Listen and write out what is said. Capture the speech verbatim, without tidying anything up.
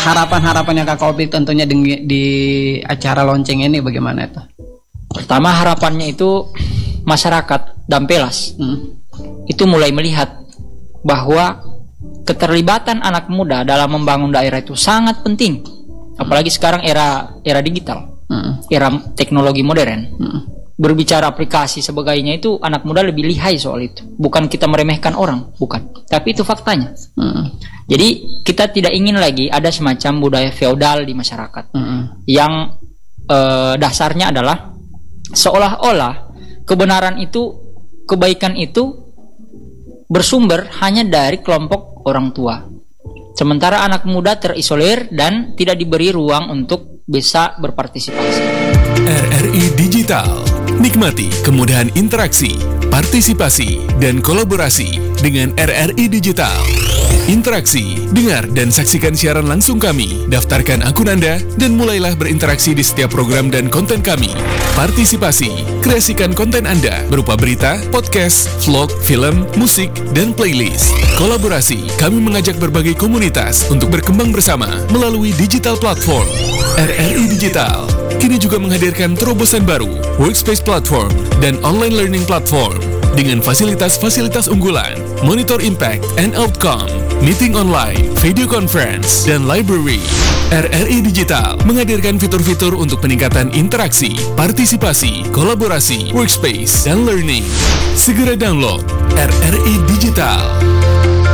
harapan-harapannya Kakak Opik tentunya di, di acara lonceng ini bagaimana itu? Pertama harapannya itu masyarakat Dampelas hmm. itu mulai melihat bahwa keterlibatan anak muda dalam membangun daerah itu sangat penting, apalagi sekarang era era digital, hmm. era teknologi modern. Hmm. Berbicara aplikasi sebagainya itu anak muda lebih lihai soal itu. Bukan kita meremehkan orang, bukan. Tapi itu faktanya. Hmm. Jadi kita tidak ingin lagi ada semacam budaya feodal di masyarakat hmm. yang eh, dasarnya adalah seolah-olah kebenaran itu, kebaikan itu bersumber hanya dari kelompok orang tua. Sementara anak muda terisolir dan tidak diberi ruang untuk bisa berpartisipasi. R R I Digital. Nikmati kemudahan interaksi, partisipasi, dan kolaborasi dengan R R I Digital. Interaksi, dengar dan saksikan siaran langsung kami, daftarkan akun Anda, dan mulailah berinteraksi di setiap program dan konten kami. Partisipasi, kreasikan konten Anda berupa berita, podcast, vlog, film, musik, dan playlist. Kolaborasi, kami mengajak berbagai komunitas untuk berkembang bersama melalui digital platform. R R I Digital kini juga menghadirkan terobosan baru, workspace platform, dan online learning platform dengan fasilitas-fasilitas unggulan, monitor impact and outcome, meeting online, video conference, dan library. R R I Digital menghadirkan fitur-fitur untuk peningkatan interaksi, partisipasi, kolaborasi, workspace, dan learning. Segera download R R I Digital.